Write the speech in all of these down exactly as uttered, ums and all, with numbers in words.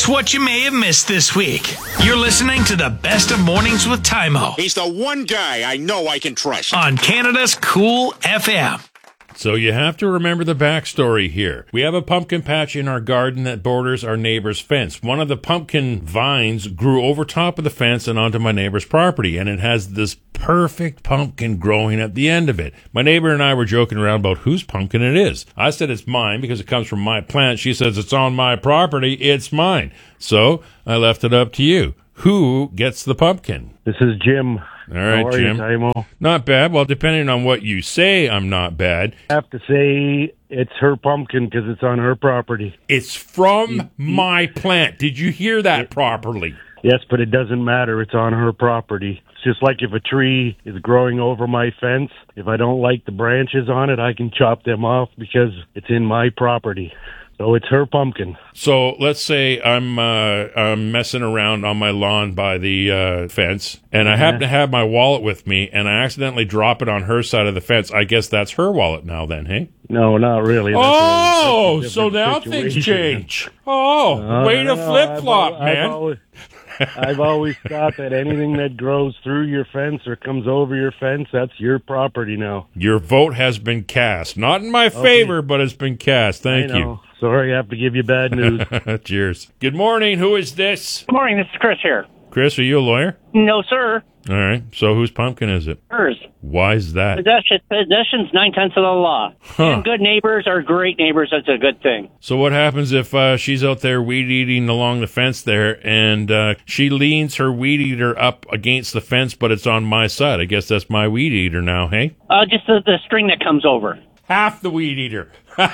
That's what you may have missed this week. You're listening to the Best of Mornings with Tymo. He's the one guy I know I can trust. On Canada's Cool F M. So you have to remember the backstory here. We have a pumpkin patch in our garden that borders our neighbor's fence. One of the pumpkin vines grew over top of the fence and onto my neighbor's property, and it has this perfect pumpkin growing at the end of it. My neighbor and I were joking around about whose pumpkin it is. I said it's mine because it comes from my plant. She says it's on my property. It's mine. So I left it up to you. Who gets the pumpkin? This is Jim. All right, How are Jim. you, Tymo? Not bad. Well, depending on what you say, I'm not bad. I have to say it's her pumpkin because it's on her property. It's from my plant. Did you hear that properly? Yes, but it doesn't matter. It's on her property. It's just like if a tree is growing over my fence, if I don't like the branches on it, I can chop them off because it's in my property. So it's her pumpkin. So let's say I'm uh, I'm messing around on my lawn by the uh, fence, and I happen to have my wallet with me, and I accidentally drop it on her side of the fence. I guess that's her wallet now then, hey? No, not really. That's oh, a, that's a so now situation. things change. Oh, Uh, way to no, flip-flop, I've, man. I've always, I've always thought that anything that grows through your fence or comes over your fence, that's your property now. Your vote has been cast. Not in my favor, okay, but it's been cast. Thank I know. you. Sorry, I have to give you bad news. Cheers. Good morning. Who is this? Good morning. This is Chris here. Chris, are you a lawyer? No, sir. All right. So whose pumpkin is it? Hers. Why is that? Possession, possession's nine-tenths of the law. Huh. And good neighbors are great neighbors. That's a good thing. So what happens if uh, she's out there weed-eating along the fence there, and uh, she leans her weed-eater up against the fence, but it's on my side? I guess that's my weed-eater now, hey? Uh, just the, the string that comes over. Half the weed-eater.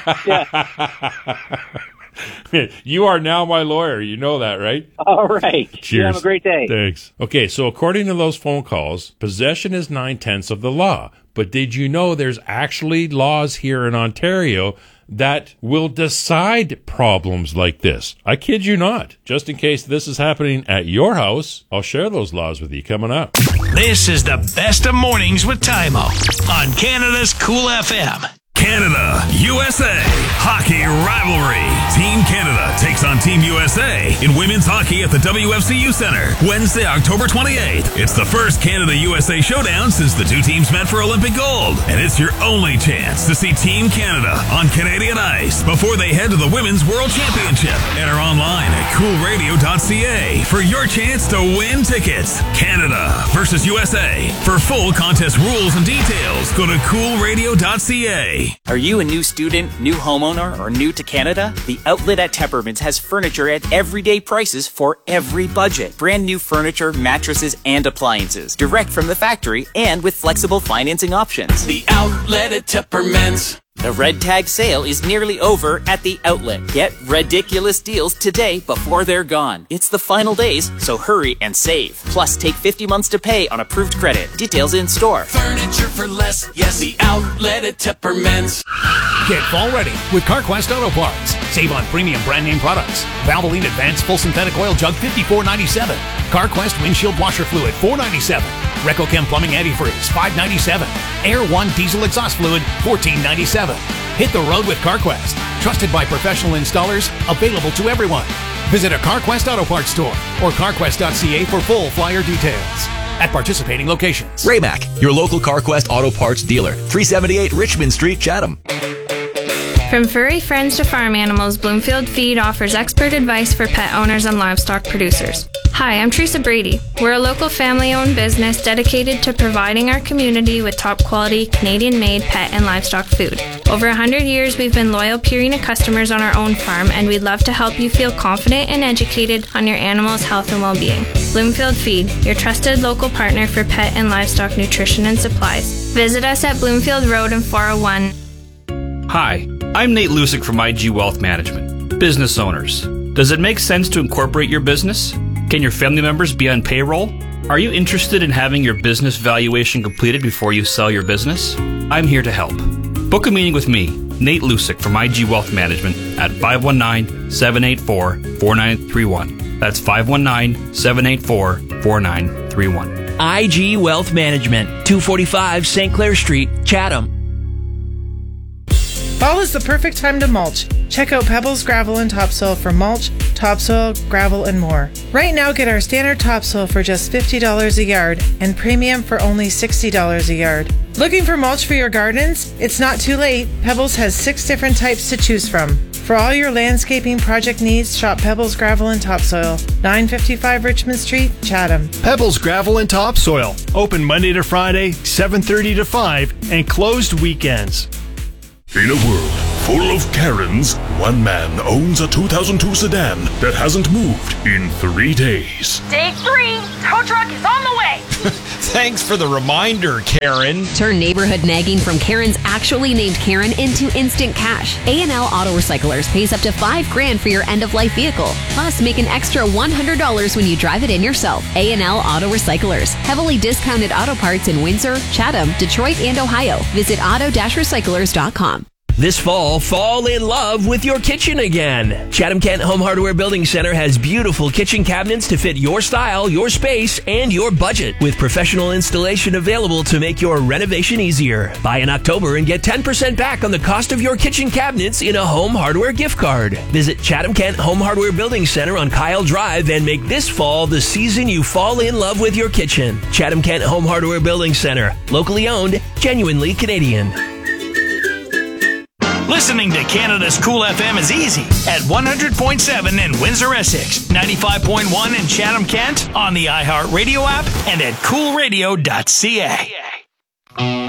Yeah. You are now my lawyer. You know that, right? All right. Cheers. You have a great day. Thanks. Okay, so according to those phone calls, possession is nine-tenths of the law. But did you know there's actually laws here in Ontario that will decide problems like this? I kid you not. Just in case this is happening at your house, I'll share those laws with you coming up. This is the Best of Mornings with Tymo on Canada's Cool F M. Canada, U S A, hockey rivalry. Team Canada takes on Team U S A in women's hockey at the W F C U Centre, Wednesday, October twenty-eighth. It's the first Canada-U S A showdown since the two teams met for Olympic gold, and it's your only chance to see Team Canada on Canadian ice before they head to the Women's World Championship. Enter online at cool radio dot c a for your chance to win tickets. Canada versus U S A. For full contest rules and details, go to cool radio dot c a. Are you a new student, new homeowner, or new to Canada? The Outlet at Tepperman's has furniture at everyday prices for every budget. Brand new furniture, mattresses, and appliances. Direct from the factory and with flexible financing options. The Outlet at Tepperman's. The Red Tag sale is nearly over at the Outlet. Get ridiculous deals today before they're gone. It's the final days, so hurry and save. Plus, take fifty months to pay on approved credit. Details in store. Furniture for less, yes, the Outlet at Tepperman's. Get fall ready with CarQuest Auto Parts. Save on premium brand name products. Valvoline Advanced Full Synthetic Oil Jug fifty-four ninety-seven. CarQuest Windshield Washer Fluid four ninety-seven. RecoChem Plumbing Antifreeze five ninety-seven. Air One Diesel Exhaust Fluid fourteen ninety-seven. Hit the road with CarQuest. Trusted by professional installers, available to everyone. Visit a CarQuest Auto Parts store or carquest dot c a for full flyer details. At participating locations. Raymac, your local CarQuest Auto Parts dealer. three seventy-eight Richmond Street, Chatham. From furry friends to farm animals, Bloomfield Feed offers expert advice for pet owners and livestock producers. Hi, I'm Teresa Brady. We're a local family-owned business dedicated to providing our community with top-quality, Canadian-made pet and livestock food. Over one hundred years, we've been loyal Purina customers on our own farm, and we'd love to help you feel confident and educated on your animal's health and well-being. Bloomfield Feed, your trusted local partner for pet and livestock nutrition and supplies. Visit us at Bloomfield Road in four oh one. Hi, I'm Nate Lusick from I G Wealth Management. Business owners, does it make sense to incorporate your business? Can your family members be on payroll? Are you interested in having your business valuation completed before you sell your business? I'm here to help. Book a meeting with me, Nate Lusick from I G Wealth Management at five one nine, seven eight four, four nine three one. That's five one nine, seven eight four, four nine three one. I G Wealth Management, two forty-five Saint Clair Street, Chatham. Fall is the perfect time to mulch. Check out Pebbles Gravel and Topsoil for mulch, topsoil, gravel, and more. Right now, get our standard topsoil for just fifty dollars a yard and premium for only sixty dollars a yard. Looking for mulch for your gardens? It's not too late. Pebbles has six different types to choose from. For all your landscaping project needs, shop Pebbles Gravel and Topsoil, nine fifty-five Richmond Street, Chatham. Pebbles Gravel and Topsoil, open Monday to Friday, seven thirty to five, and closed weekends. In a world full of Karens, one man owns a two thousand two sedan that hasn't moved in three days. Day three, tow truck is on the way. Thanks for the reminder, Karen. Turn neighborhood nagging from Karen's actually named Karen into instant cash. A and L Auto Recyclers pays up to five grand for your end-of-life vehicle. Plus, make an extra one hundred dollars when you drive it in yourself. A and L Auto Recyclers. Heavily discounted auto parts in Windsor, Chatham, Detroit, and Ohio. Visit auto dash recyclers dot com. This fall, fall in love with your kitchen again. Chatham Kent Home Hardware Building Center has beautiful kitchen cabinets to fit your style, your space, and your budget, with professional installation available to make your renovation easier. Buy in October and get ten percent back on the cost of your kitchen cabinets in a home hardware gift card. Visit Chatham Kent Home Hardware Building Center on Kyle Drive and make this fall the season you fall in love with your kitchen. Chatham Kent Home Hardware Building Center, locally owned, genuinely Canadian. Listening to Canada's Cool F M is easy at one hundred point seven in Windsor, Essex, ninety-five point one in Chatham, Kent, on the iHeartRadio app, and at cool radio dot c a.